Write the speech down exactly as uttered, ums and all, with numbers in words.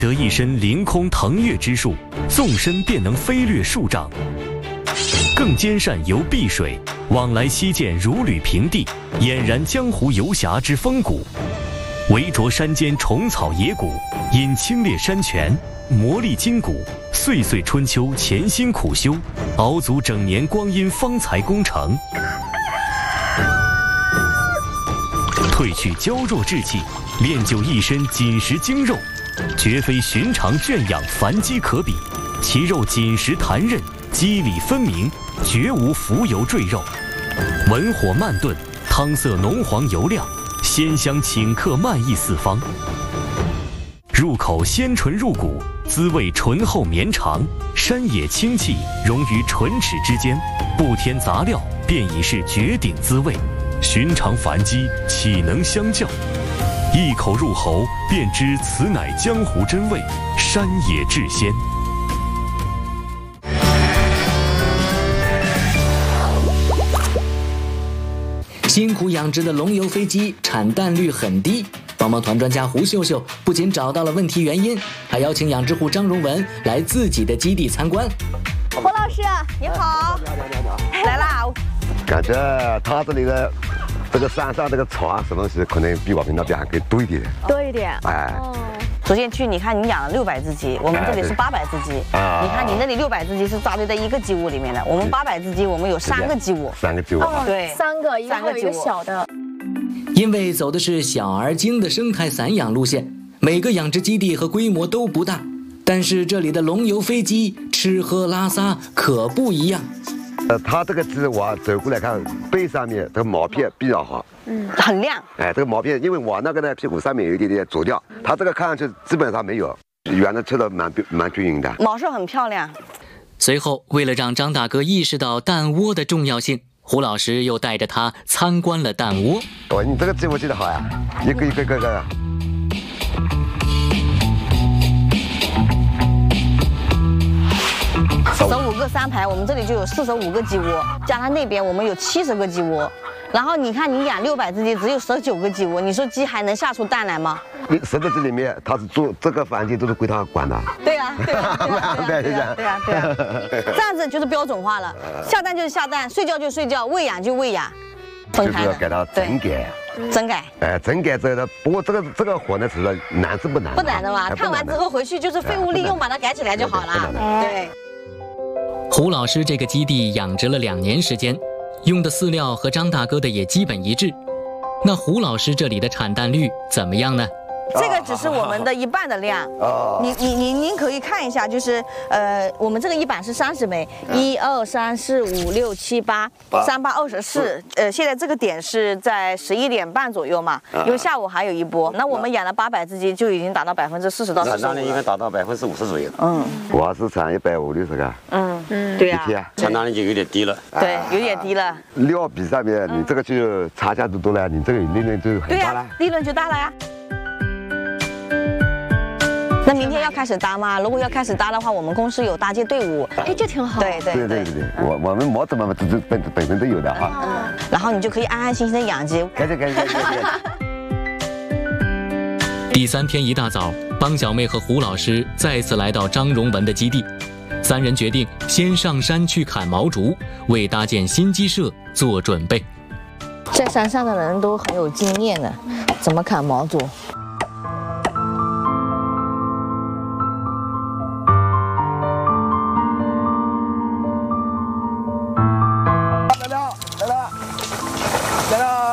得一身凌空腾跃之术，纵身便能飞掠数丈。更兼善游碧水，往来西涧如履平地，俨然江湖游侠之风骨。围着山间虫草野谷，饮清冽山泉，磨砺筋骨，岁岁春秋潜心苦修，熬足整年光阴方才功成。褪去娇弱志气，练就一身紧实精肉，绝非寻常圈养繁鸡可比。其肉紧实弹韧，肌理分明，绝无浮油赘肉。文火慢炖，汤色浓黄油亮，鲜香请客，漫溢四方。入口鲜醇入骨，滋味醇厚绵长，山野清气融于唇齿之间，不添杂料便已是绝顶滋味。寻常凡鸡岂能相较？一口入喉，便知此乃江湖真味，山野至鲜。 辛苦养殖的龙游飞鸡产蛋率很低。帮帮团专家胡秀秀不仅找到了问题原因，还邀请养殖户张荣文来自己的基地参观。 胡老师，你好， 你好，你好，你好， 来啦！ 感觉他这里的这个山上这个草啊，什么东西可能比我们那边还可以多一点， 多一点。 哎， 哦，昨天去，你看你养了六百只鸡，我们这里是八百只鸡。啊，你看你那里六百只鸡是扎堆在一个鸡窝里面的，我们八百只鸡，我们有三个鸡窝。 三个鸡窝。 对， 三个，一个还有一个小的。 因为走的是小而精的生态散养路线，每个养殖基地和规模都不大，但是这里的龙游飞鸡吃喝拉撒可不一样。 呃，它这个鸡我走过来看，背上面这个毛片比较好， 嗯，很亮。 哎，这个毛片，因为我那个呢屁股上面有一点点浊掉，它这个看上去基本上没有，原来吃的蛮蛮均匀的， 毛色很漂亮。 随后，为了让张大哥意识到蛋窝的重要性，胡老师又带着他参观了蛋窝。 哦，你这个鸡窝记得好呀，一个一个一个一个。 四十五个三排，我们这里就有四十五个鸡窝，加上那边我们有七十个鸡窝。然后你看，你养六百只鸡，只有十九个鸡窝，你说鸡还能下出蛋来吗？ 你十个鸡里面，它是做这个环境都是归他管的。 对呀，对呀，对呀，对呀，对呀，对呀，这样子就是标准化了，下蛋就是下蛋，睡觉就睡觉，喂养就喂养，分开的。 就是要给它整改。 整改， 哎，整改之后呢，不过这个这个活呢，其实难是不难， 不难的嘛。看完之后回去就是废物利用，把它改起来就好了。对。 胡老师这个基地养殖了两年时间，用的饲料和张大哥的也基本一致。那胡老师这里的产蛋率怎么样呢？ 这个只是我们的一半的量，你你你您可以看一下，就是呃，我们这个一板是三十枚，一二三四五六七八，三八二十四，呃，现在这个点是在十一点半左右嘛，因为下午还有一波。那我们养了八百只鸡，就已经达到百分之四十到四十。 产蛋率应该达到百分之五十左右。 嗯， 我是产一百五六十个。 嗯嗯，对呀， 产蛋率就有点低了。 对，有点低了。 料比上面，你这个就差价就多了，你这个利润就很大了。 利润就大了呀。那明天要开始搭吗？如果要开始搭的话，我们公司有搭建队伍， 哎，这挺好。 对对对对对对，我我们模子嘛本本本身都有的哈。 嗯，然后你就可以安安心心的养鸡。 开始开始开始开始。 第三天一大早，帮小妹和胡老师再次来到张荣文的基地，三人决定先上山去砍毛竹，为搭建新鸡舍做准备。 在山上的人都很有经验的，怎么砍毛竹。 来了来了来了！